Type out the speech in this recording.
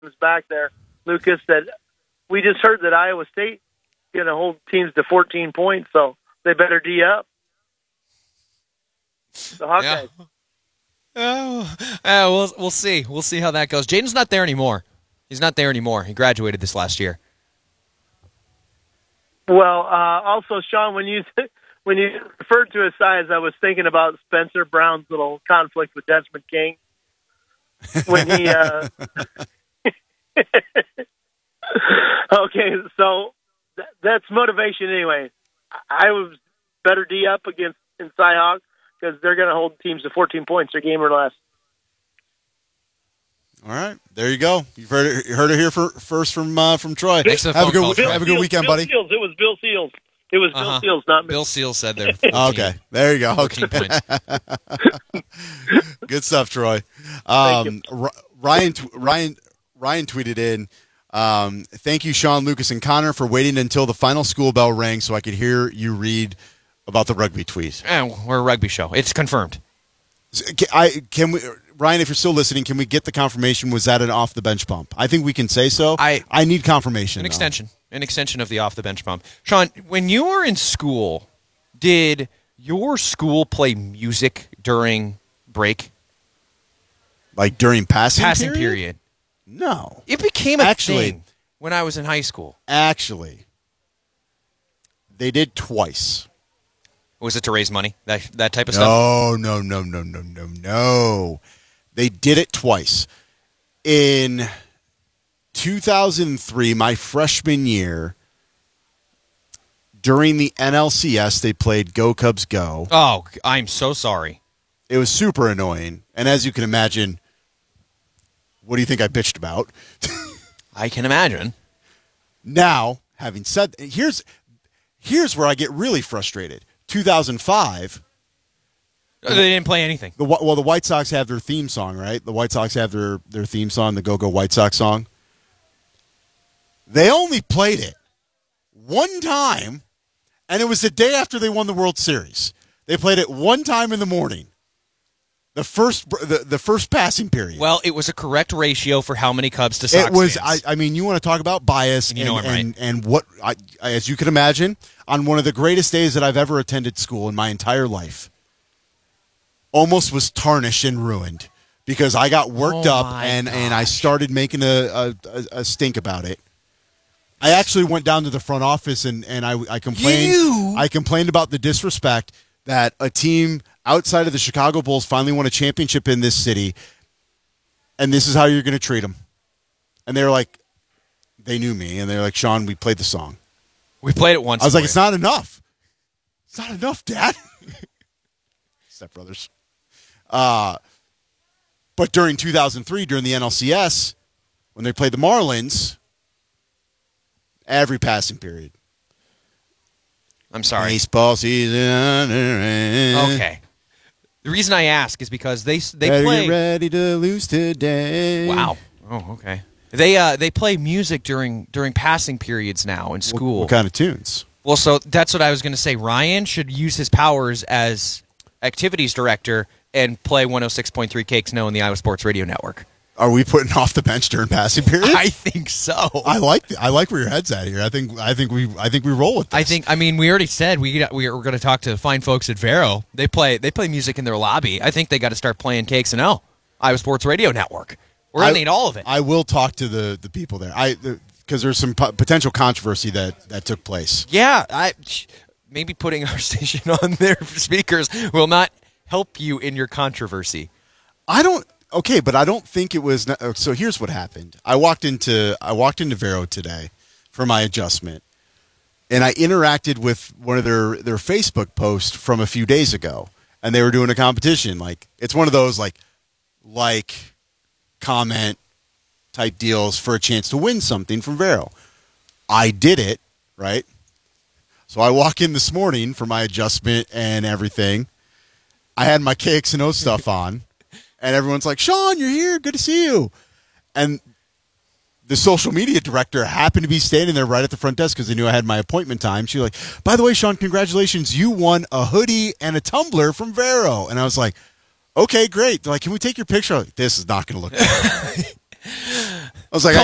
comes back there, Lucas, that we just heard that Iowa State going to hold teams to 14 points, so they better D up. The Hawkeyes. Yeah. We'll see. We'll see how that goes. Jaden's not there anymore. He's not there anymore. He graduated this last year. Well, also, Sean, when you referred to his size, I was thinking about Spencer Brown's little conflict with Desmond King when he. Okay, so that's motivation anyway. I was better D up against Cyhawk because they're going to hold teams to 14 points or game or less. All right, there you go. You've heard it here first from Troy. Thanks for the have a phone good call, have a good weekend, buddy. It was Bill Seals. It was Bill Seals, not me. Bill Seals said there. Okay, there you go. 14 points. Good stuff, Troy. Ryan tweeted in, thank you, Sean, Lucas, and Connor, for waiting until the final school bell rang so I could hear you read about the rugby tweet. We're a rugby show. It's confirmed. Can we, Ryan, if you're still listening, can we get the confirmation? Was that an off-the-bench bump? I think we can say so. I need confirmation. An extension of the off-the-bench bump. Sean, when you were in school, did your school play music during break? Like during passing period? No. It became a thing when I was in high school. Actually, they did twice. Was it to raise money? That type of stuff? No. They did it twice. In 2003, my freshman year, during the NLCS, they played Go Cubs Go. Oh, I'm so sorry. It was super annoying. And as you can imagine, what do you think I bitched about? I can imagine. Now, having said, here's where I get really frustrated. 2005. They didn't play anything. The White Sox have their theme song, right? The White Sox have their theme song, the Go Go White Sox song. They only played it one time, and it was the day after they won the World Series. They played it one time in the morning. The first passing period. Well, it was a correct ratio for how many Cubs to Sox fans. I mean, you want to talk about bias, and you know I'm right. And what, as you can imagine, on one of the greatest days that I've ever attended school in my entire life, almost was tarnished and ruined because I got worked up and I started making a stink about it. I actually went down to the front office and I complained. I complained about the disrespect that a team outside of the Chicago Bulls finally won a championship in this city, and this is how you're going to treat them. And they were like, they knew me, and they were like, Sean, we played the song. We played it once. I was like, it's not enough. It's not enough, Dad. Step brothers. But during 2003, during the NLCS, when they played the Marlins, every passing period. I'm sorry. Baseball season. Okay. The reason I ask is because they play. Ready to lose today. Wow. Oh, okay. They play music during passing periods now in school. What kind of tunes? Well, so that's what I was going to say. Ryan should use his powers as activities director and play 106.3 Cakes No in the Iowa Sports Radio Network. Are we putting off the bench during passing period? I think so. I like where your head's at here. I think we roll with this. We already said we're going to talk to fine folks at Vero. They play music in their lobby. I think they got to start playing Cakes and L, Iowa Sports Radio Network. We're going to need all of it. I will talk to the people there. Because there's some potential controversy that took place. Yeah, maybe putting our station on their speakers will not help you in your controversy. Okay, but I don't think it was. So here's what happened. I walked into Vero today for my adjustment, and I interacted with one of their Facebook posts from a few days ago, and they were doing a competition. Like it's one of those like comment type deals for a chance to win something from Vero. I did it, right? So I walk in this morning for my adjustment and everything. I had my KXNO stuff on. And everyone's like, Sean, you're here. Good to see you. And the social media director happened to be standing there right at the front desk because they knew I had my appointment time. She was like, by the way, Sean, congratulations. You won a hoodie and a tumbler from Vero. And I was like, okay, great. They're like, can we take your picture? Like, this is not going to look good. I was like,